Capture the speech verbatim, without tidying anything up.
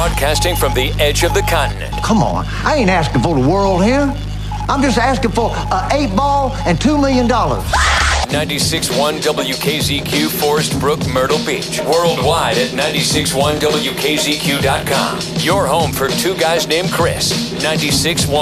Broadcasting from the edge of the continent. Come on, I ain't asking for the world here. I'm just asking for an eight ball and two million dollars. ninety-six point one W K Z Q, Forest Brook, Myrtle Beach. Worldwide at ninety-six point one W K Z Q dot com. Your home for two guys named Chris. ninety-six point one